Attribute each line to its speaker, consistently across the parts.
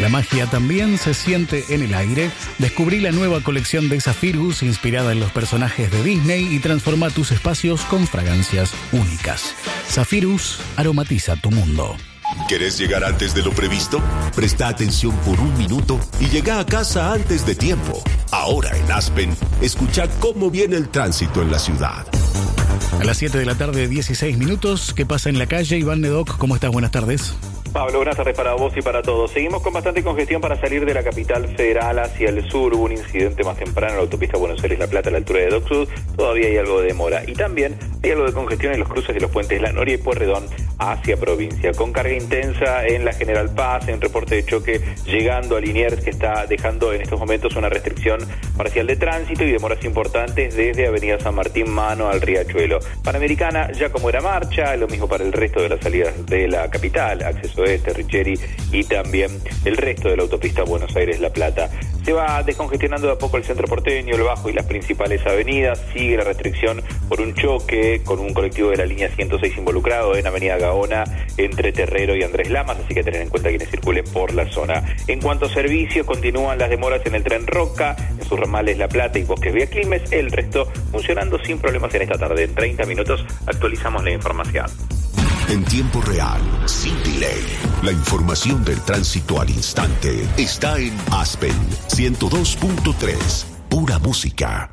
Speaker 1: La magia también se siente en el aire. Descubrí la nueva colección de Zephyrus inspirada en los personajes de Disney y transforma tus espacios con fragancias únicas. Zephyrus aromatiza tu mundo.
Speaker 2: ¿Querés llegar antes de lo previsto? Presta atención por un minuto y llega a casa antes de tiempo. Ahora en Aspen, escucha cómo viene el tránsito en la ciudad.
Speaker 1: A las 7 de la tarde, 16 minutos. ¿Qué pasa en la calle? Iván Nedoc, ¿cómo estás? Buenas tardes.
Speaker 3: Pablo, buenas tardes para vos y para todos. Seguimos con bastante congestión para salir de la capital federal hacia el sur. Hubo un incidente más temprano en la autopista Buenos Aires-La Plata a la altura de Dock Sud. Todavía hay algo de demora. Y también hay algo de congestión en los cruces de los puentes La Noria y Pueyrredón hacia provincia. Con carga intensa en la General Paz, en reporte de choque llegando a Liniers, que está dejando en estos momentos una restricción parcial de tránsito y demoras importantes desde Avenida San Martín mano al Riachuelo. Panamericana ya como era marcha, lo mismo para el resto de las salidas de la capital, acceso este, Richeri y también el resto de la autopista Buenos Aires-La Plata. Se va descongestionando de a poco el centro porteño, el Bajo y las principales avenidas. Sigue la restricción por un choque con un colectivo de la línea 106 involucrado en Avenida Gaona entre Terrero y Andrés Lamas, así que tener en cuenta quienes circulen por la zona. En cuanto a servicios, continúan las demoras en el tren Roca, en sus ramales La Plata y Bosques Vía Quilmes, el resto funcionando sin problemas en esta tarde. En 30 minutos actualizamos la información.
Speaker 2: En tiempo real, sin delay. La información del tránsito al instante está en Aspen 102.3. Pura música.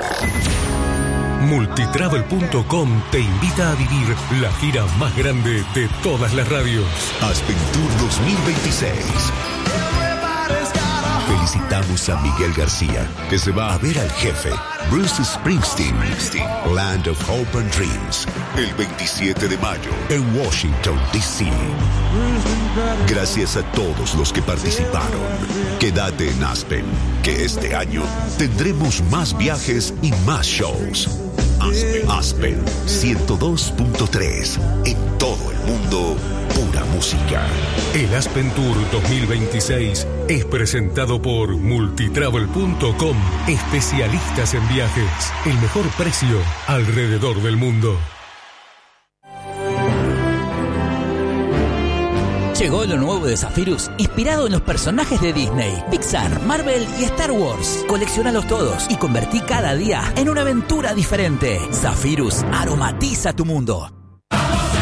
Speaker 4: Multitravel.com te invita a vivir la gira más grande de todas las radios.
Speaker 2: Aspen Tour 2026. Felicitamos a Miguel García, que se va a ver al jefe, Bruce Springsteen, Land of Hope and Dreams, el 27 de mayo en Washington, D.C. Gracias a todos los que participaron. Quédate en Aspen, que este año tendremos más viajes y más shows. Aspen 102.3. En todo el mundo, pura música.
Speaker 4: El Aspen Tour 2026 es presentado por Multitravel.com. Especialistas en viajes. El mejor precio alrededor del mundo.
Speaker 5: Llegó lo nuevo de Zephyrus, inspirado en los personajes de Disney, Pixar, Marvel y Star Wars. Colecciónalos todos y convertí cada día en una aventura diferente. Zephyrus aromatiza tu mundo.